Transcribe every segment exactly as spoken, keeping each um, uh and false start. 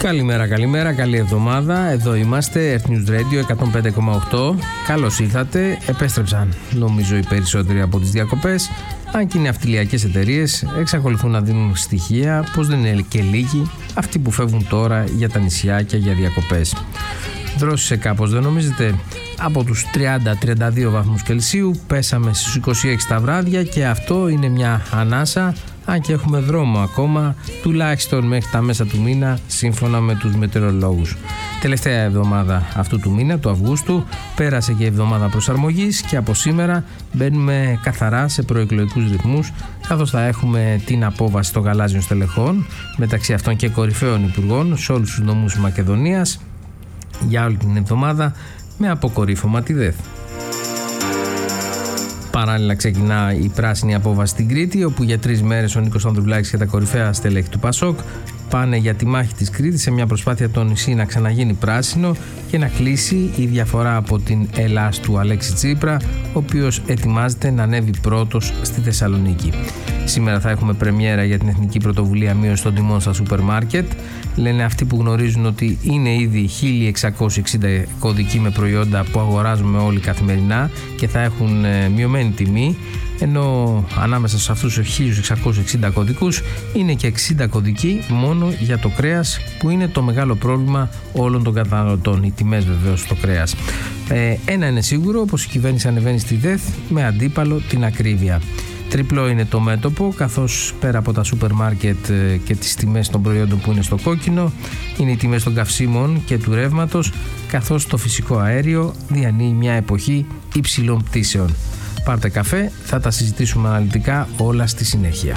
Καλημέρα, καλημέρα, καλή εβδομάδα. Εδώ είμαστε, Earth News Radio εκατόν πέντε κόμμα οκτώ. Καλώς ήρθατε. Επέστρεψαν, νομίζω, οι περισσότεροι από τις διακοπές. Αν και οι ναυτιλιακές εταιρείες εξακολουθούν να δίνουν στοιχεία πως δεν είναι και λίγοι αυτοί που φεύγουν τώρα για τα νησιάκια για διακοπές. Δρόσισε κάπως, δεν νομίζετε? Από τους τριάντα με τριάντα δύο βαθμούς Κελσίου πέσαμε στους είκοσι έξι τα βράδια και αυτό είναι μια ανάσα, αν και έχουμε δρόμο ακόμα, τουλάχιστον μέχρι τα μέσα του μήνα, σύμφωνα με τους μετεωρολόγους. Τελευταία εβδομάδα αυτού του μήνα, του Αυγούστου, πέρασε και η εβδομάδα προσαρμογής και από σήμερα μπαίνουμε καθαρά σε προεκλογικούς ρυθμούς, καθώς θα έχουμε την απόβαση των γαλάζιων στελεχών, μεταξύ αυτών και κορυφαίων υπουργών σε όλους τους νομούς Μακεδονίας, για όλη την εβδομάδα, με αποκορύφωμα τη ΔΕΘ. Παράλληλα ξεκινά η πράσινη απόβαση στην Κρήτη, όπου για τρεις μέρες ο Νίκος Ανδρουλάκης και τα κορυφαία στελέχη του Πασόκ πάνε για τη μάχη της Κρήτης σε μια προσπάθεια το νησί να ξαναγίνει πράσινο και να κλείσει η διαφορά από την Ελλάς του Αλέξη Τσίπρα, ο οποίος ετοιμάζεται να ανέβει πρώτος στη Θεσσαλονίκη. Σήμερα θα έχουμε πρεμιέρα για την Εθνική Πρωτοβουλία Μείωση των Τιμών στα σούπερ μάρκετ. Λένε αυτοί που γνωρίζουν ότι είναι ήδη χίλια εξακόσια εξήντα κωδικοί με προϊόντα που αγοράζουμε όλοι καθημερινά και θα έχουν μειωμένη τιμή, ενώ ανάμεσα σε αυτούς τους χίλια εξακόσια εξήντα κωδικούς είναι και εξήντα κωδικοί μόνο για το κρέας, που είναι το μεγάλο πρόβλημα όλων των καταναλωτών, οι τιμές βεβαίως στο κρέας. Ε, ένα είναι σίγουρο, πως η κυβέρνηση ανεβαίνει στη ΔΕΘ με αντίπαλο την ακρίβεια. Τριπλό είναι το μέτωπο, καθώς πέρα από τα σούπερ μάρκετ και τις τιμές των προϊόντων που είναι στο κόκκινο, είναι οι τιμές των καυσίμων και του ρεύματος, καθώς το φυσικό αέριο διανύει μια εποχή υψηλών πτήσεων. Πάρτε καφέ, θα τα συζητήσουμε αναλυτικά όλα στη συνέχεια.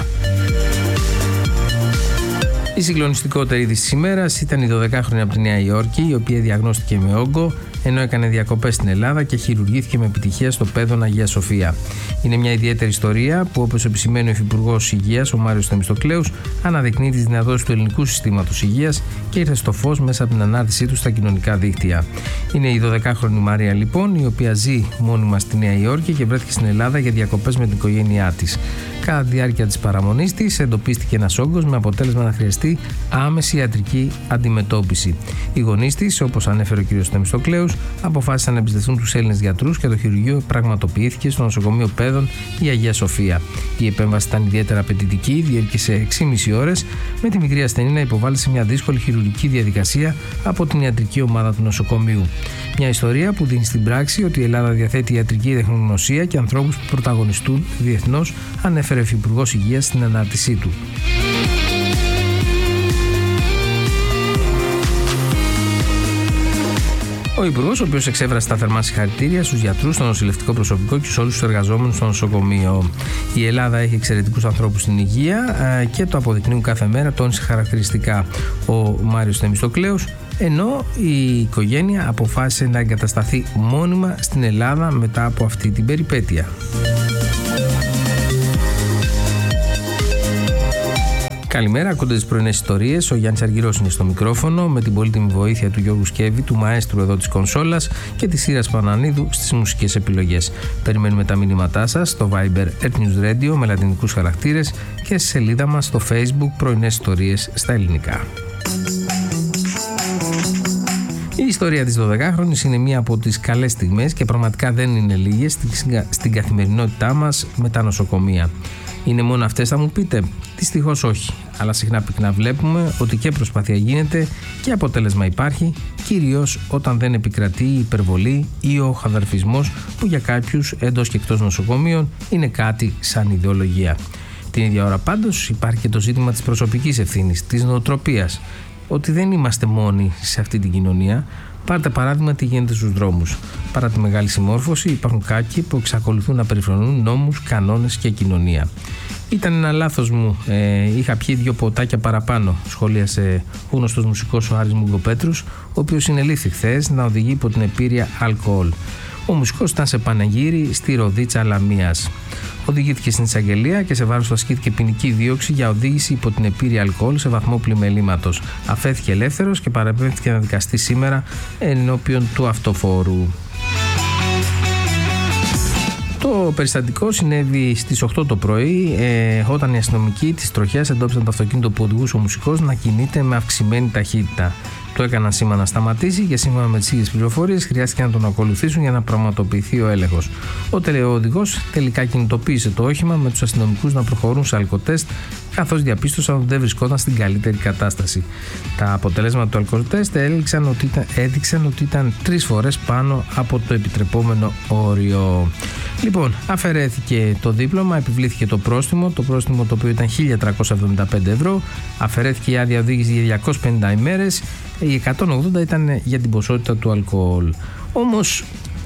Η συγκλονιστικότερη είδηση της ημέρας ήταν η δωδεκάχρονη από τη Νέα Υόρκη, η οποία διαγνώστηκε με όγκο ενώ έκανε διακοπές στην Ελλάδα και χειρουργήθηκε με επιτυχία στο Πέδον Αγία Σοφία. Είναι μια ιδιαίτερη ιστορία που, όπως επισημαίνει ο Υφυπουργός Υγείας, ο Μάριος Θεμιστοκλέους, αναδεικνύει τις δυνατότητες του ελληνικού συστήματος υγείας και ήρθε στο φως μέσα από την ανάρτησή του στα κοινωνικά δίκτυα. Είναι η δωδεκάχρονη Μαρία, λοιπόν, η οποία ζει μόνιμα στη Νέα Υόρκη και βρέθηκε στην Ελλάδα για διακοπές με την οικογένειά της. Κατά τη διάρκεια της παραμονής της, εντοπίστηκε ένας όγκος με αποτέλεσμα να χρειαστεί άμεση ιατρική αντιμετώπιση. Οι γονείς της, όπως ανέφερε ο κ. Θεμιστοκλέους, αποφάσισαν να εμπιστευτούν τους Έλληνες γιατρούς και το χειρουργείο πραγματοποιήθηκε στο νοσοκομείο Πέδων η Αγία Σοφία. Η επέμβαση ήταν ιδιαίτερα απαιτητική, διήρκησε έξι και μισή ώρες, με τη μικρή ασθενή να υποβάλλει σε μια δύσκολη χειρουργική διαδικασία από την ιατρική ομάδα του νοσοκομείου. Μια ιστορία που δίνει στην πράξη ότι η Ελλάδα διαθέτει ιατρική τεχνογνωσία και ανθρώπους που πρωταγωνιστούν διεθνώς, ανέφερε ο Υφυπουργός Υγείας στην ανάρτησή του. Ο Υπουργός, ο οποίος εξέφρασε τα θερμά συγχαρητήρια στους γιατρούς, στο νοσηλευτικό προσωπικό και σε όλους τους εργαζόμενους στο νοσοκομείο. Η Ελλάδα έχει εξαιρετικούς ανθρώπους στην υγεία και το αποδεικνύουν κάθε μέρα, τόνισε χαρακτηριστικά ο Μάριος Θεμιστοκλέους, ενώ η οικογένεια αποφάσισε να εγκατασταθεί μόνιμα στην Ελλάδα μετά από αυτή την περιπέτεια. Καλημέρα, ακούτε τις πρωινές ιστορίες. Ο Γιάννης Αργυρός είναι στο μικρόφωνο, με την πολύτιμη βοήθεια του Γιώργου Σκέβη, του μαέστρου εδώ της κονσόλας, και της Σύρας Πανανίδου στις μουσικές επιλογές. Περιμένουμε τα μηνύματά σας στο Viber Earth News Radio με λατινικούς χαρακτήρες και στη σελίδα μας στο Facebook πρωινές ιστορίες στα ελληνικά. Η ιστορία της δωδεκάχρονης είναι μία από τις καλές στιγμές και πραγματικά δεν είναι λίγες στην καθημερινότητά μας με τα νοσοκομεία. Είναι μόνο αυτές, θα μου πείτε? Δυστυχώς όχι, αλλά συχνά πυκνά βλέπουμε ότι και προσπάθεια γίνεται και αποτέλεσμα υπάρχει, κυρίως όταν δεν επικρατεί η υπερβολή ή ο χαδαρφισμός, που για κάποιους εντός και εκτός νοσοκομείων είναι κάτι σαν ιδεολογία. Την ίδια ώρα πάντως υπάρχει και το ζήτημα της προσωπικής ευθύνης, της νοοτροπίας, ότι δεν είμαστε μόνοι σε αυτή την κοινωνία. Πάρτε παράδειγμα τι γίνεται στους δρόμους. Παρά τη μεγάλη συμμόρφωση, υπάρχουν κάποιοι που εξακολουθούν να περιφρονούν νόμους, κανόνες και κοινωνία. Ήταν ένα λάθος μου. Ε, είχα πιει δύο ποτάκια παραπάνω, σχολίασε ο γνωστός μουσικός ο Άρης Μουγκοπέτρους, ο οποίος συνελήφθη χθες να οδηγεί υπό την επήρεια αλκοόλ. Ο μουσικός ήταν σε πανεγύρι στη Ροδίτσα Λαμίας. Οδηγήθηκε στην εισαγγελία και σε βάρος του ασκήθηκε ποινική δίωξη για οδήγηση υπό την επήρεια αλκοόλ σε βαθμό πλημελήματος. Αφέθηκε ελεύθερος και παραπέμφθηκε να δικαστεί σήμερα ενώπιον του αυτοφόρου. Το Το περιστατικό συνέβη στις οκτώ το πρωί, ε, όταν οι αστυνομικοί της τροχιάς εντόπισαν το αυτοκίνητο που οδηγούσε ο μουσικός να κινείται με αυξημένη ταχύτητα. Το έκαναν σήμα να σταματήσει και σύμφωνα με τις ίδιες πληροφορίες χρειάστηκε να τον ακολουθήσουν για να πραγματοποιηθεί ο έλεγχος. Ο τελεοδηγός τελικά κινητοποίησε το όχημα με τους αστυνομικούς να προχωρούν σε αλκοτέστ, καθώς διαπίστωσαν ότι δεν βρισκόταν στην καλύτερη κατάσταση. Τα αποτελέσματα του αλκοτέστ έδειξαν ότι ήταν, έδειξαν ότι ήταν τρεις φορές πάνω από το επιτρεπόμενο όριο. Λοιπόν, αφαιρέθηκε το δίπλωμα, επιβλήθηκε το πρόστιμο, το πρόστιμο το οποίο ήταν χίλια τριακόσια εβδομήντα πέντε ευρώ, αφαιρέθηκε η άδεια οδήγηση για διακόσιες πενήντα ημέρες, οι εκατόν ογδόντα ήταν για την ποσότητα του αλκοόλ. Όμως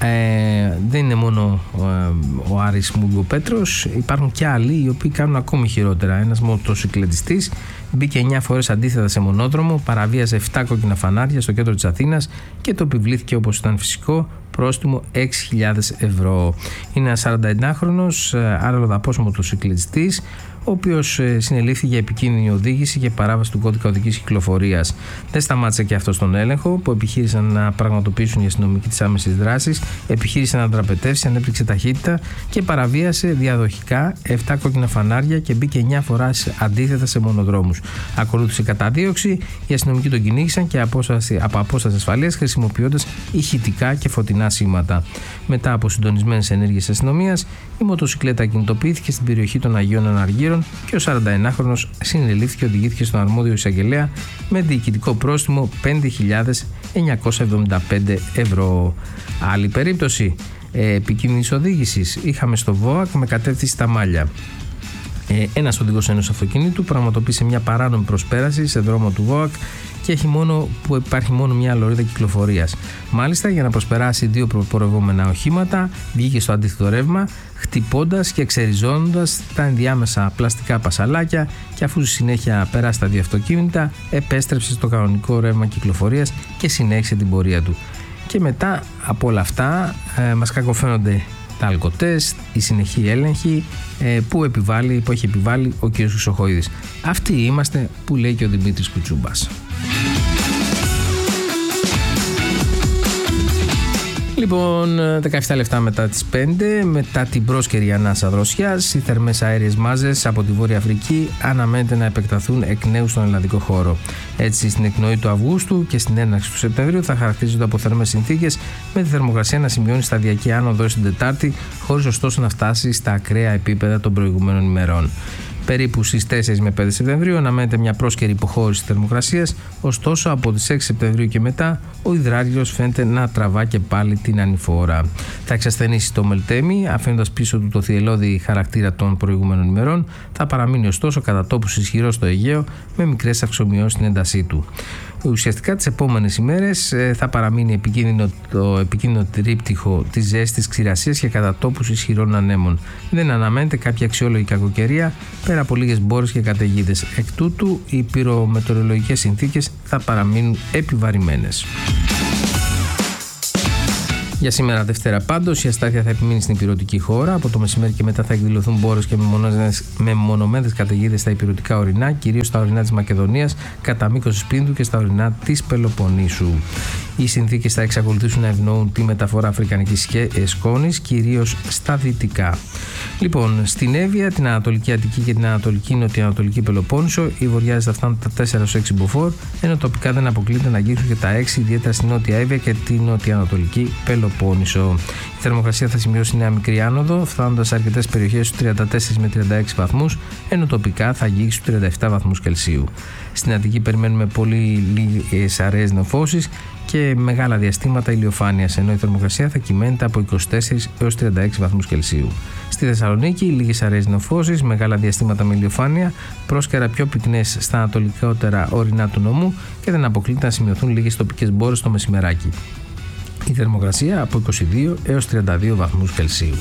ε, δεν είναι μόνο ε, ο Άρης Μουγκοπέτρος, υπάρχουν και άλλοι οι οποίοι κάνουν ακόμη χειρότερα. Ένας μοτοσυκλετιστής μπήκε εννιά φορές αντίθετα σε μονόδρομο, παραβίασε επτά κόκκινα φανάρια στο κέντρο της Αθήνας και το επιβλήθηκε, όπως ήταν φυσικό, πρόστιμο έξι χιλιάδες ευρώ. Είναι ένας σαρανταεννάχρονος αλλοδαπός μοτοσυκλετιστής, ο οποίος συνελήφθη για επικίνδυνη οδήγηση και παράβαση του κώδικα οδικής κυκλοφορίας. Δεν σταμάτησε και αυτό τον έλεγχο που επιχείρησαν να πραγματοποιήσουν οι αστυνομικοί της άμεσης δράσης, επιχείρησε να τραπετεύσει, ανέπτυξε ταχύτητα και παραβίασε διαδοχικά επτά κόκκινα φανάρια και μπήκε εννιά φορές αντίθετα σε μονοδρόμους. Ακολούθησε καταδίωξη, οι αστυνομικοί τον κυνήγησαν και απόσταση, από απόσταση ασφαλείας χρησιμοποιώντας ηχητικά και φωτεινά σήματα. Μετά από συντονισμένες ενέργειες αστυνομίας, η μοτοσυκλέτα κινητοποιήθηκε στην περιοχή των Αγίων Αναργύρων και ο σαρανταεννάχρονος συνελήφθηκε και οδηγήθηκε στον αρμόδιο εισαγγελέα με διοικητικό πρόστιμο πέντε χιλιάδες εννιακόσια εβδομήντα πέντε ευρώ. Άλλη περίπτωση ε, επικίνδυνης οδήγησης είχαμε στο ΒΟΑΚ με κατεύθυνση στα Μάλια. Ε, ένας οδηγός ενός αυτοκινήτου πραγματοποίησε μια παράνομη προσπέραση σε δρόμο του ΒΟΑΚ και έχει μόνο, που υπάρχει μόνο μια λωρίδα κυκλοφορίας. Μάλιστα, για να προσπεράσει δύο προπορευόμενα οχήματα, βγήκε στο αντίθετο ρεύμα, χτυπώντας και εξεριζώνοντας τα ενδιάμεσα πλαστικά πασαλάκια, και αφού συνέχεια περάσει τα δύο αυτοκίνητα, επέστρεψε στο κανονικό ρεύμα κυκλοφορίας και συνέχισε την πορεία του. Και μετά από όλα αυτά ε, μας κακοφαίνονται τα αλκοτέστ, η συνεχή έλεγχη ε, που, επιβάλλει, που έχει επιβάλει ο κ. Χρυσοχοΐδης. Αυτοί είμαστε που λέει και ο Δημήτρης Κουτσούμπας. Λοιπόν, δεκαεπτά λεπτά μετά τις πέντε, μετά την πρόσκαιρη ανάσα δροσιάς, οι θερμές αέριες μάζες από τη Βόρεια Αφρική αναμένεται να επεκταθούν εκ νέου στον ελλαδικό χώρο. Έτσι, στην εκπνοή του Αυγούστου και στην έναρξη του Σεπτεμβρίου θα χαρακτηρίζονται από θερμές συνθήκες, με τη θερμοκρασία να σημειώνει σταδιακή άνοδο την Τετάρτη, χωρίς ωστόσο να φτάσει στα ακραία επίπεδα των προηγουμένων ημερών. Περίπου στις τέσσερις με πέντε Σεπτεμβρίου αναμένεται μια πρόσκαιρη υποχώρηση θερμοκρασίας, ωστόσο από τις έξι Σεπτεμβρίου και μετά ο υδράργυρος φαίνεται να τραβά και πάλι την ανηφόρα. Θα εξασθενήσει το Μελτέμι, αφήνοντας πίσω του το θυελλώδη χαρακτήρα των προηγούμενων ημερών, θα παραμείνει ωστόσο κατά τόπους ισχυρό στο Αιγαίο, με μικρές αυξομοιώσεις στην έντασή του. Ουσιαστικά τις επόμενες ημέρες θα παραμείνει επικίνδυνο το επικίνδυνο τρίπτυχο της ζέστης, ξηρασίας και κατά τόπους ισχυρών ανέμων. Δεν αναμένεται κάποια αξιόλογη κακοκαιρία πέρα από λίγες μπόρες και καταιγίδες. Εκ τούτου, οι πυρομετεωρολογικές συνθήκες θα παραμείνουν επιβαρημένες. Για σήμερα Δευτέρα πάντως η αστάθεια θα επιμείνει στην ηπειρωτική χώρα. Από το μεσημέρι και μετά θα εκδηλωθούν μπόρες και μεμονωμένες καταιγίδες στα ηπειρωτικά ορεινά, κυρίως στα ορεινά της Μακεδονίας, κατά μήκος της Πίνδου και στα ορεινά της Πελοποννήσου. Οι συνθήκες θα εξακολουθήσουν να ευνοούν τη μεταφορά αφρικανικής σκόνης, κυρίως στα δυτικά. Λοιπόν, στην Εύβοια, την Ανατολική Αττική και την Ανατολική Νοτιοανατολική Πελοπόννησο, οι βορειάδες θα φτάνουν τα τέσσερα έως έξι μποφόρ, ενώ τοπικά δεν αποκλείεται να αγγίξουν και τα έξι, ιδιαίτερα στην Νότια Εύβοια και την Νοτιοανατολική Πελοπόννησο. Η θερμοκρασία θα σημειώσει μια μικρή άνοδο, φτάνοντας σε αρκετές περιοχές στους τριάντα τέσσερα με τριάντα έξι βαθμούς, ενώ τοπικά θα αγγίξει στους τριάντα επτά βαθμούς Κελσίου. Στην Αττική περιμένουμε πολύ λίγες αραιές νεφώσεις και μεγάλα διαστήματα ηλιοφάνειας, ενώ η θερμοκρασία θα κυμαίνεται από είκοσι τέσσερα έως τριάντα έξι βαθμούς Κελσίου. Στη Θεσσαλονίκη, λίγες αραιές νεφώσεις, μεγάλα διαστήματα με ηλιοφάνεια, πρόσκαιρα πιο πυκνές στα ανατολικότερα ορεινά του νομού και δεν αποκλείται να σημειωθούν λίγες τοπικές μπόρες το μεσημεράκι. Η θερμοκρασία από είκοσι δύο έως τριάντα δύο βαθμούς Κελσίου.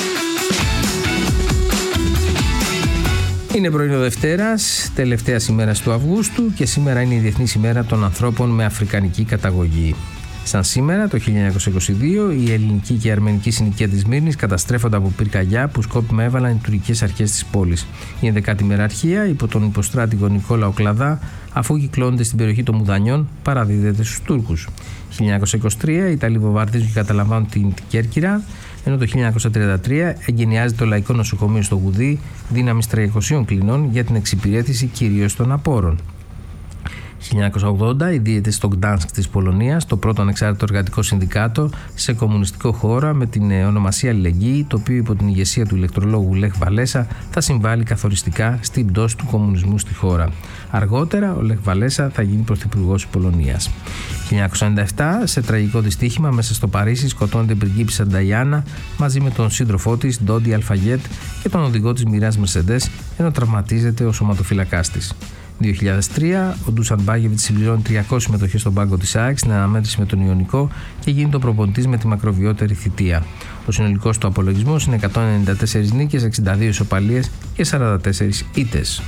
Είναι πρωινό Δευτέρας, τελευταίας ημέρας του Αυγούστου, και σήμερα είναι η Διεθνής ημέρα των ανθρώπων με αφρικανική καταγωγή. Σαν σήμερα, το χίλια εννιακόσια είκοσι δύο, η ελληνική και η αρμενική συνοικία της Σμύρνης καταστρέφονται από πυρκαγιά που σκόπιμα έβαλαν οι τουρκικές αρχές της πόλης. Η ενδεκάτη μεραρχία, υπό τον υποστράτηγο Νικόλαο Κλαδά, αφού κυκλώνεται στην περιοχή των Μουδανιών, παραδίδεται στους Τούρκους. χίλια εννιακόσια είκοσι τρία, οι Ιταλοί βομβαρδίζουν και καταλαμβάνουν την Κέρκυρα, ενώ το χίλια εννιακόσια τριάντα τρία εγκαινιάζεται το Λαϊκό Νοσοκομείο στο Γουδί, δύναμης τριακοσίων κλινών για την εξυπηρέτηση κυρίως των απόρων. χίλια εννιακόσια ογδόντα, ιδρύεται στο Γκτάνσκ της Πολωνίας το πρώτο ανεξάρτητο εργατικό συνδικάτο σε κομμουνιστικό χώρο με την ονομασία Αλληλεγγύη, το οποίο υπό την ηγεσία του ηλεκτρολόγου Λεχ Βαλέσα θα συμβάλλει καθοριστικά στην πτώση του κομμουνισμού στη χώρα. Αργότερα, ο Λεχ Βαλέσα θα γίνει πρωθυπουργός της Πολωνίας. χίλια εννιακόσια ενενήντα επτά, σε τραγικό δυστύχημα μέσα στο Παρίσι, σκοτώνεται η πριγκίπισσα Νταϊάννα μαζί με τον σύντροφό της, Ντόντι Αλφαγέτ, και τον οδηγό της Μιράζ Μερσεντές, ενώ τραυματίζεται ο σωματοφυλακάς της. δύο χιλιάδες τρία, ο Ντούσαν Μπάγεβιτς συμπληρώνει τριακόσιες συμμετοχές στον πάγκο της ΑΕΚ στην αναμέτρηση με τον Ιωνικό και γίνεται ο προπονητής με τη μακροβιότερη θητεία. Ο συνολικός του απολογισμός είναι εκατόν ενενήντα τέσσερις νίκες, εξήντα δύο ισοπαλίες και σαράντα τέσσερις ήττες.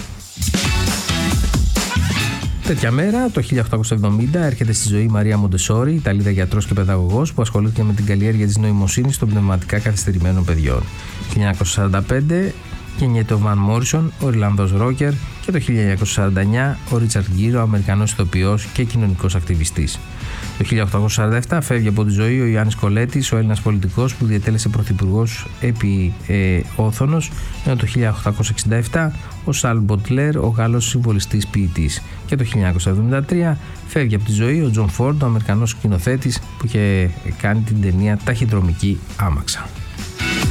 Τέτοια μέρα, το χίλια οκτακόσια εβδομήντα, έρχεται στη ζωή η Μαρία Μοντεσόρι, Ιταλίδα γιατρός και παιδαγωγός που ασχολήθηκε με την καλλιέργεια της νοημοσύνης των πνευματικά καθυστερημένων παιδιών. χίλια εννιακόσια σαράντα πέντε, γεννιέται ο Βαν Μόρισον, ο Ιρλανδός ρόκερ, και το χίλια εννιακόσια σαράντα εννιά ο Ρίτσαρντ Γκίρο, ο Αμερικανός ηθοποιός και κοινωνικός ακτιβιστής. Το χίλια οκτακόσια σαράντα επτά φεύγει από τη ζωή ο Ιωάννης Κολέτης, ο Έλληνας πολιτικός που διετέλεσε πρωθυπουργός επί ε, Όθωνος, ενώ το χίλια οκτακόσια εξήντα επτά ο Σαρλ Μποντλέρ, ο Γάλλος συμβολιστής ποιητής. Και το χίλια εννιακόσια εβδομήντα τρία φεύγει από τη ζωή ο Τζον Φόρντ, ο Αμερικανός σκηνοθέτης που είχε κάνει την ταινία Ταχυδρομική άμαξα.